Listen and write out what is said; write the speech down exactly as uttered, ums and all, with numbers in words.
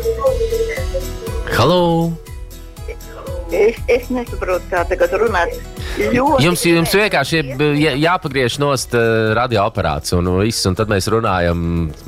Halo! Es, es nesaprotu, kā tagad runāt. Ļoti Jums, jums vienkārši ir jā, jāpagriež nost uh, radioaparāts un viss, un tad mēs runājam